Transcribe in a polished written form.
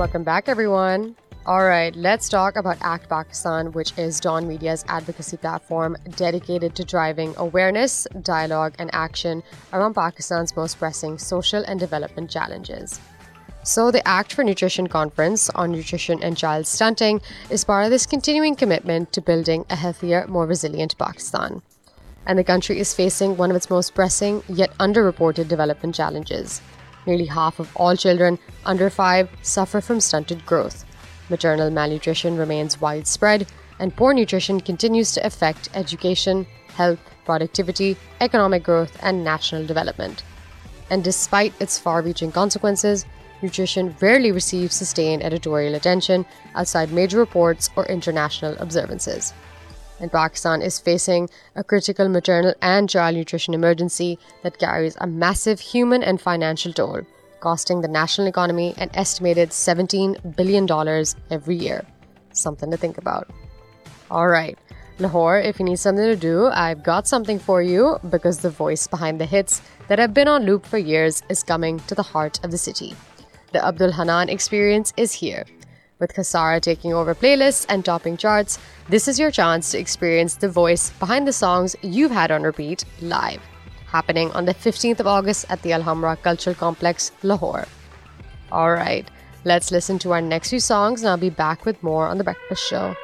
Welcome back, everyone. All right, let's talk about ACT Pakistan, which is Dawn Media's advocacy platform dedicated to driving awareness, dialogue, and action around Pakistan's most pressing social and development challenges. So, the Act for Nutrition Conference on Nutrition and Child Stunting is part of this continuing commitment to building a healthier, more resilient Pakistan. And the country is facing one of its most pressing yet underreported development challenges. Nearly half of all children under 5 suffer from stunted growth. Maternal malnutrition remains widespread, and poor nutrition continues to affect education, health, productivity, economic growth, and national development. And despite its far-reaching consequences, nutrition rarely receives sustained editorial attention outside major reports or international observances. And Pakistan is facing a critical maternal and child nutrition emergency that carries a massive human and financial toll, costing the national economy an estimated $17 billion every year. Something to think about. All right, Lahore, if you need something to do, I've got something for you, because the voice behind the hits that have been on loop for years is coming to the heart of the city. The Abdul Hanan experience is here. With Khasara taking over playlists and topping charts, this is your chance to experience the voice behind the songs you've had on repeat live. Happening on the 15th of August at the Alhambra Cultural Complex, Lahore. All right, let's listen to our next few songs and I'll be back with more on The Breakfast Show.